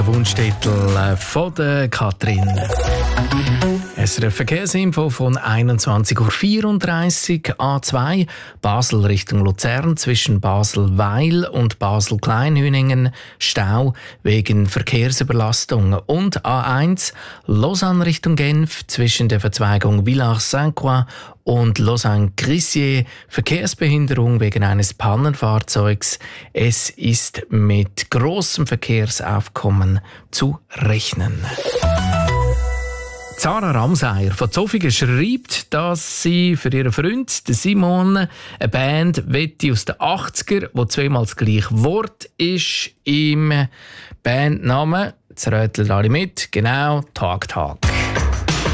Wunschtitel von der Katrin. SRF Verkehrsinfo von 21:34 Uhr A2 Basel Richtung Luzern zwischen Basel-Weil und Basel-Kleinhüningen Stau wegen Verkehrsüberlastung und A1 Lausanne Richtung Genf zwischen der Verzweigung Villars-Saint-Croix und Lausanne-Crissier Verkehrsbehinderung wegen eines Pannenfahrzeugs. Es ist mit grossem Verkehrsaufkommen zu rechnen. Sarah Ramseyer von Zofingen schreibt, dass sie für ihren Freund Simon eine Band wette aus den 80er, wo zweimal das gleiche Wort ist im Bandnamen. Jetzt röteln alle mit. Genau, Tag.